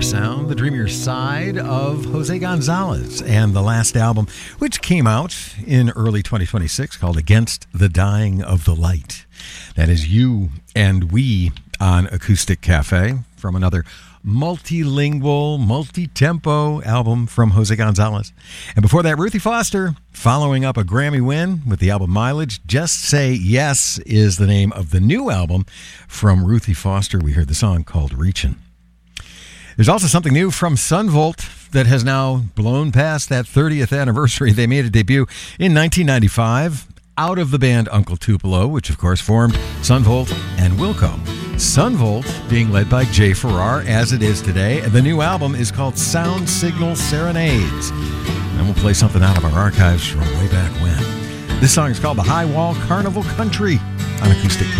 sound, the dreamier side of Jose Gonzalez and the last album, which came out in early 2026, called Against the Dying of the Light. That is You and We on Acoustic Cafe from another multilingual, multi-tempo album from Jose Gonzalez. And before that, Ruthie Foster, following up a Grammy win with the album Mileage. Just Say Yes is the name of the new album from Ruthie Foster. We heard the song called Reachin'. There's also something new from Son Volt that has now blown past that 30th anniversary. They made a debut in 1995 out of the band Uncle Tupelo, which of course formed Son Volt and Wilco. Son Volt being led by Jay Farrar, as it is today. And the new album is called Sound Signal Serenades. And we'll play something out of our archives from way back when. This song is called The High Wall Carnival Country on Acoustic.